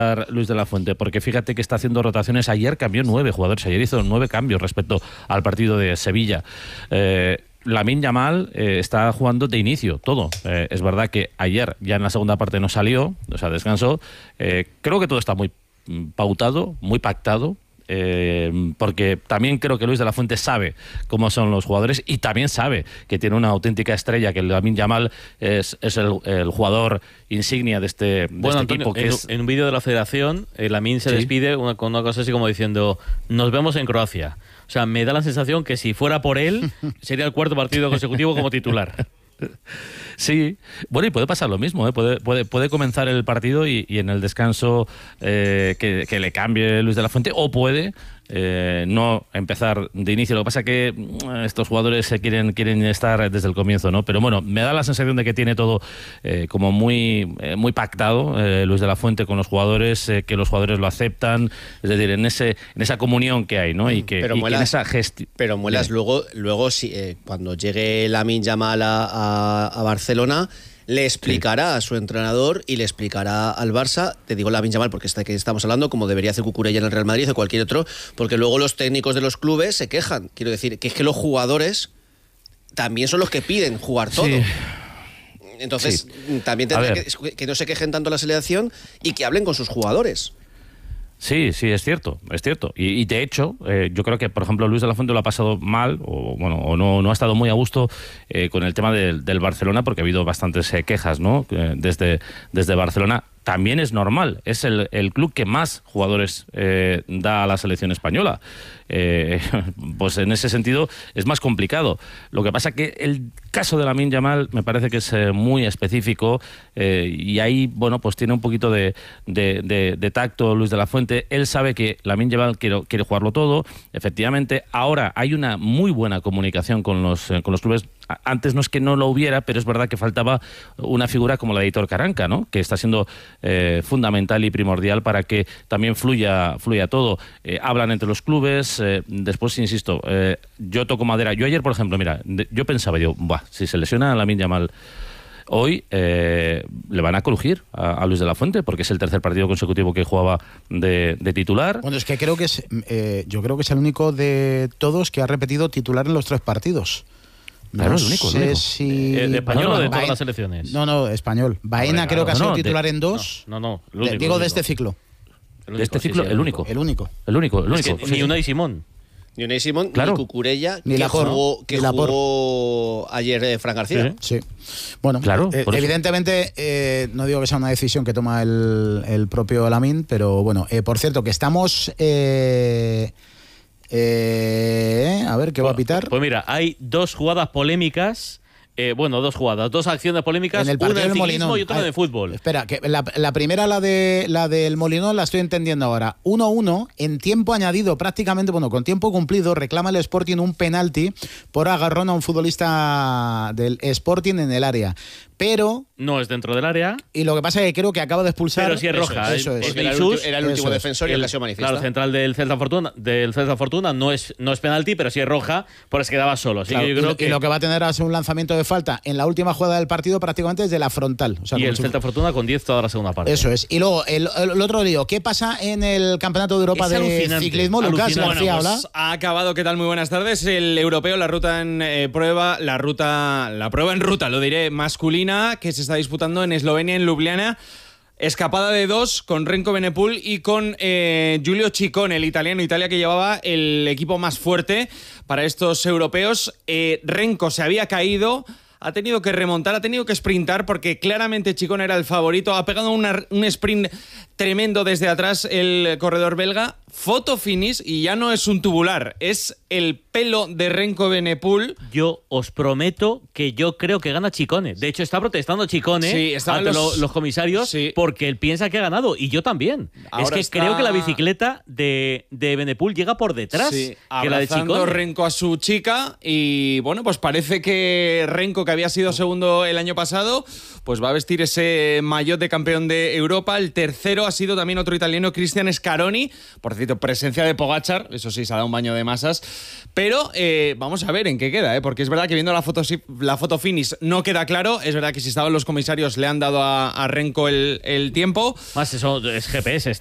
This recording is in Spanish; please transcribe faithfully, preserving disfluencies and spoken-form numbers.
Luis de la Fuente, porque fíjate que está haciendo rotaciones. Ayer cambió nueve jugadores, ayer hizo nueve cambios respecto al partido de Sevilla. Eh, Lamine Yamal eh, está jugando de inicio, todo. Eh, es verdad que ayer ya en la segunda parte no salió, o sea, descansó. Eh, creo que todo está muy pautado, muy pactado. Eh, porque también creo que Luis de la Fuente sabe cómo son los jugadores y también sabe que tiene una auténtica estrella, que Lamine Yamal es, es el, el jugador insignia de este, de bueno, este Antonio, equipo. Que en, es... en un vídeo de la Federación, eh, Lamine se ¿Sí? despide una, con una cosa así como diciendo: nos vemos en Croacia. O sea, me da la sensación que si fuera por él, sería el cuarto partido consecutivo como titular. Sí, bueno, y puede pasar lo mismo, ¿eh? puede, puede, puede comenzar el partido y, y en el descanso eh, que, que le cambie Luis de la Fuente, o puede eh, no empezar de inicio. Lo que pasa es que estos jugadores se quieren, quieren estar desde el comienzo, ¿no? Pero bueno, me da la sensación de que tiene todo eh, como muy, eh, muy pactado eh, Luis de la Fuente con los jugadores, eh, que los jugadores lo aceptan, es decir, en ese en esa comunión que hay, ¿no? Y que, pero y muelas, que en esa gestión. Pero muelas luego, luego si, eh, cuando llegue Lamine Yamal a, a, a Barcelona, le explicará sí. a su entrenador y le explicará al Barça, te digo Lamine Yamal porque está que estamos hablando, como debería hacer Cucurella en el Real Madrid o cualquier otro, porque luego los técnicos de los clubes se quejan. Quiero decir, que es que los jugadores también son los que piden jugar todo. Sí. Entonces, sí. también tendrá que, que no se quejen tanto la selección y que hablen con sus jugadores. Sí, sí, es cierto, es cierto. Y, y de hecho, eh, yo creo que, por ejemplo, Luis de la Fuente lo ha pasado mal, o bueno, o no, no ha estado muy a gusto eh, con el tema del, del Barcelona, porque ha habido bastantes eh, quejas, ¿no? Eh, desde, desde Barcelona. También es normal, es el, el club que más jugadores eh, da a la selección española. Eh, pues en ese sentido es más complicado. Lo que pasa que el caso de Lamine Yamal me parece que es eh, muy específico eh, y ahí, bueno, pues tiene un poquito de, de, de, de tacto Luis de la Fuente. Él sabe que Lamine Yamal quiere, quiere jugarlo todo. Efectivamente, ahora hay una muy buena comunicación con los, eh, con los clubes. Antes no es que no lo hubiera, pero es verdad que faltaba una figura como la de Aitor Karanka, ¿no? Que está siendo eh, fundamental y primordial para que también fluya, fluya todo. Eh, hablan entre los clubes, eh, después, insisto, eh, yo toco madera. Yo ayer, por ejemplo, mira, de, yo pensaba, yo, buah, si se lesiona a Lamine Yamal hoy, eh, le van a crujir a, a Luis de la Fuente, porque es el tercer partido consecutivo que jugaba de, de titular. Bueno, es que creo que es, eh, yo creo que es el único de todos que ha repetido titular en los tres partidos. Claro, no el único, sé el único. si... ¿De español no, o de Baena, todas las selecciones? No, no, español. Baena no, creo que ha sido no, titular de, en dos. No, no, no el único, Digo el único. de este ciclo. El único, de este ciclo, sí, sí, el, único. el único. El único, el único. Es que, sí, ni Unai Simón. Ni Unai Simón, claro. ni Cucurella, ni que, la jugó, que la jugó ayer eh, Fran García. Sí. sí. Bueno, claro, eh, evidentemente, eh, no digo que sea una decisión que toma el, el propio Lamine, pero bueno, eh, por cierto, que estamos... Eh, Eh, a ver, ¿qué pues, va a pitar? Pues mira, hay dos jugadas polémicas. Eh, bueno, dos jugadas, dos acciones polémicas, en el una del de ciclismo Molinón. y otra Ay, de fútbol. Espera, que la, la primera, la de la del Molinón, la estoy entendiendo ahora. uno uno, en tiempo añadido, prácticamente, bueno, con tiempo cumplido, reclama el Sporting un penalti por agarrón a un futbolista del Sporting en el área. Pero... No es dentro del área. Y lo que pasa es que creo que acaba de expulsar... Pero si es roja. Eso es. Porque era el, era el último defensor y el ocasión manifiesta. Claro, el central del Celta Fortuna, del Celta Fortuna no es, no es penalti, pero si es roja, pues quedaba solo. Así claro, que yo creo y, que... y lo que va a tener es un lanzamiento de falta en la última jugada del partido prácticamente desde la frontal. O sea, y el si... Celta Fortuna con diez toda la segunda parte. Eso es. Y luego, el, el, el otro lío. ¿Qué pasa en el Campeonato de Europa es de ciclismo? Lucas García, bueno, pues, hola. Ha acabado, ¿qué tal? Muy buenas tardes. El europeo, la ruta en eh, prueba, la ruta, la prueba en ruta, lo diré, masculina, que se está disputando en Eslovenia, en Ljubljana. Escapada de dos con Renko Benepul y con eh, Giulio Ciccone, el italiano. Italia que llevaba el equipo más fuerte para estos europeos. Eh, Renko se había caído, ha tenido que remontar, ha tenido que sprintar porque claramente Ciccone era el favorito. Ha pegado una, un sprint tremendo desde atrás el corredor belga. Foto finish y ya no es un tubular, es el pelo de Renko Benepul. Yo os prometo que yo creo que gana Ciccone. De hecho, está protestando Ciccone sí, ante los, los comisarios sí. porque él piensa que ha ganado. Y yo también. Ahora es que está... creo que la bicicleta de, de Benepul llega por detrás sí, que la de Ciccone. Renko a su chica y bueno, pues parece que Renko, que había sido segundo el año pasado, pues va a vestir ese maillot de campeón de Europa, el tercero ha sido también otro italiano, Cristian Scaroni. Por cierto, presencia de Pogačar, eso sí, se ha dado un baño de masas. Pero eh, vamos a ver en qué queda, ¿eh? Porque es verdad que viendo la foto, la foto finish no queda claro. Es verdad que si estaban los comisarios le han dado a, a Renko el, el tiempo. Más eso es G P S.